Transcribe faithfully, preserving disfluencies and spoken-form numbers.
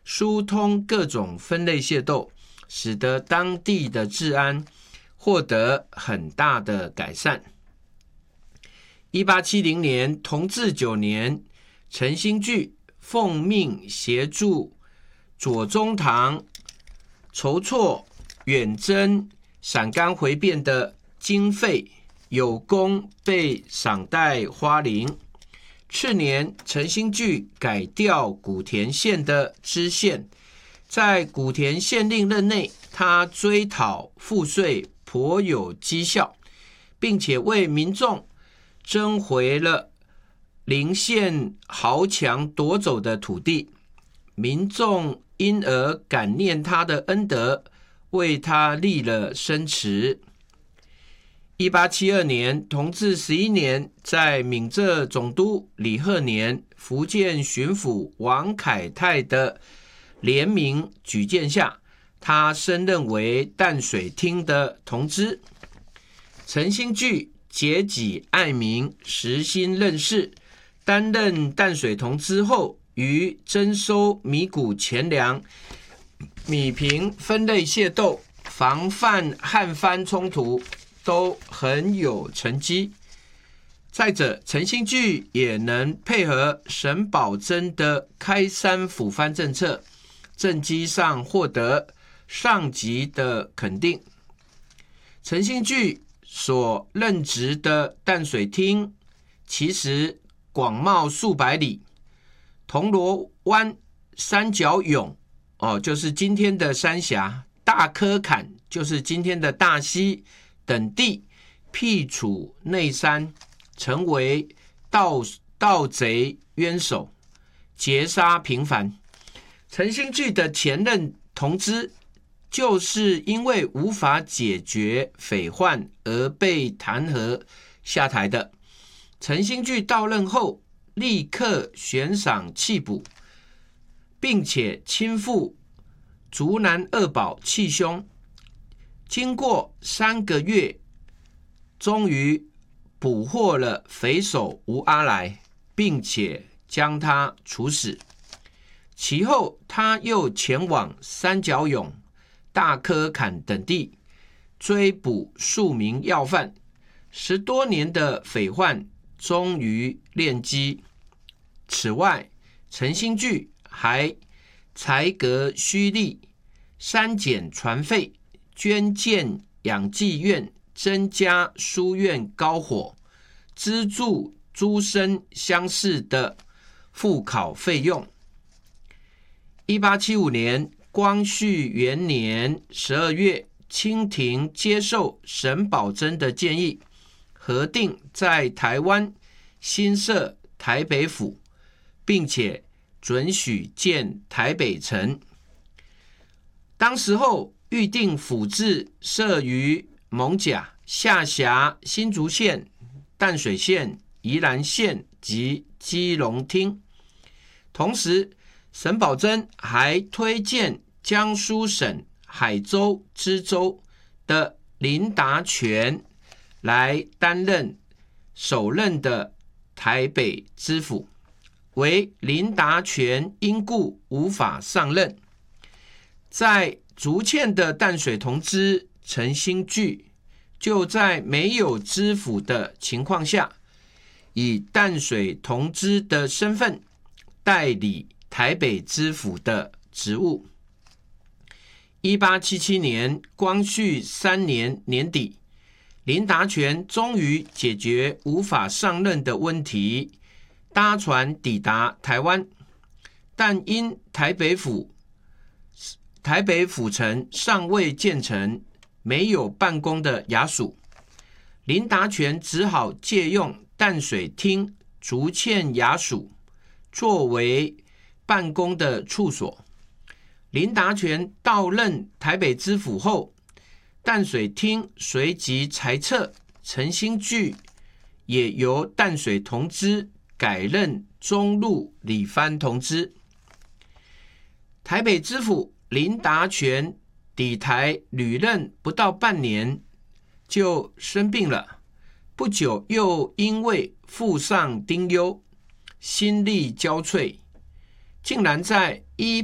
疏通各种分类械斗，使得当地的治安获得很大的改善。一八七零年，同治九年，陈sin聚奉命协助左宗棠筹措远征陕甘回变的经费，有功被赏戴花翎。次年，陈sin聚改调古田县的知县，在古田县令任内，他追讨赋税颇有绩效，并且为民众争回了邻县豪强夺走的土地，民众因而感念他的恩德，为他立了生祠。一八七二年，同治十一年，在闽浙总督李鹤年、福建巡抚王凯泰的联名举荐下，他升任为淡水厅的同知。陈sin聚节己爱民，实心任事，担任淡水同知后，于征收米谷钱粮、米平分类械斗、防范汉番冲突都很有成绩。再者，陈sin聚也能配合沈葆桢的开山抚番政策，政绩上获得上级的肯定。陈sin聚所任职的淡水厅其实广袤数百里，铜锣湾、三角涌、哦、就是今天的三峡，大科坎就是今天的大溪等地辟处内山，成为盗盗贼冤首，劫杀频繁。陈sin聚的前任同知就是因为无法解决匪患而被弹劾下台的。陈sin聚到任后，立刻悬赏缉捕，并且亲赴竹南二堡缉凶。经过三个月，终于捕获了匪首吴阿来，并且将他处死。其后，他又前往三角涌、大科坎等地追捕数名要犯，十多年的匪患终于练机。此外，陈sin聚还裁革虚吏，删减船费，捐建养济院，增加书院高火，资助诸生乡试的复考费用。一八七五年，光绪元年十二月，清廷接受沈葆桢的建议，核定在台湾新设台北府，并且准许建台北城。当时候预定府治设于艋舺，下辖新竹县、淡水县、宜兰县及基隆厅。同时，沈葆桢还推荐江苏省海州知州的林达权来担任首任的台北知府，为林达权因故无法上任。在竹堑的淡水同知陈sin聚，就在没有知府的情况下，以淡水同知的身份代理台北知府的职务。一八七七年，光绪三年年底，林达权终于解决无法上任的问题，搭船抵达台湾，但因台北府台北府城尚未建成，没有办公的衙署，林达权只好借用淡水厅竹堑衙署作为办公的处所。林达权到任台北知府后，淡水厅随即裁撤，陈sin聚也由淡水同知改任中路理番同知。台北知府林达权抵台履任不到半年就生病了，不久又因为腹上丁忧，心力交瘁，竟然在一